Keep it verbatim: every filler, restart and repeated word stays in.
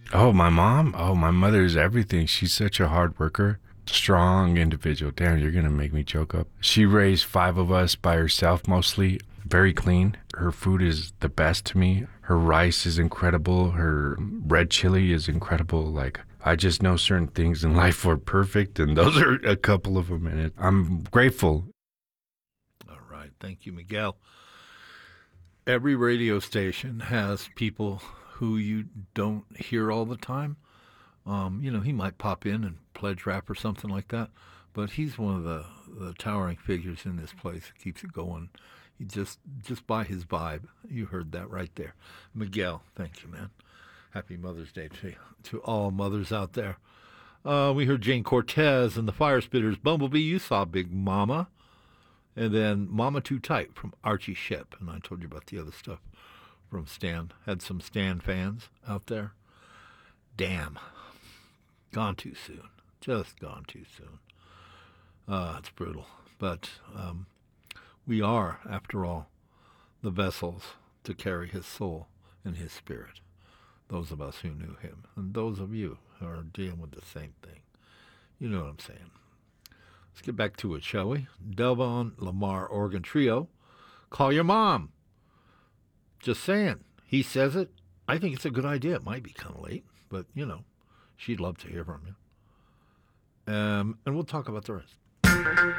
Oh, my mom? Oh, my mother is everything. She's such a hard worker, strong individual. Damn, you're going to make me choke up. She raised five of us by herself mostly, very clean. Her food is the best to me. Her rice is incredible. Her red chili is incredible. Like, I just know certain things in life were perfect, and those are a couple of them. And it, I'm grateful. All right. Thank you, Miguel. Every radio station has people who you don't hear all the time. Um, you know, he might pop in and pledge rap or something like that, but he's one of the, the towering figures in this place that keeps it going. He just just by his vibe, you heard that right there. Miguel, thank you, man. Happy Mother's Day to to all mothers out there. Uh, we heard Jane Cortez and the Fire Spitters. Bumblebee, you saw Big Mama. And then Mama Too Tight from Archie Shep. And I told you about the other stuff from Stan. Had some Stan fans out there. Damn. Gone too soon. Just gone too soon. Uh, it's brutal. But um, we are, after all, the vessels to carry his soul and his spirit. Those of us who knew him. And those of you who are dealing with the same thing. You know what I'm saying. Let's get back to it, shall we? Delvon Lamar Organ Trio. Call your mom. Just saying. He says it. I think it's a good idea. It might be kind of late, but, you know, she'd love to hear from you. Um, and we'll talk about the rest.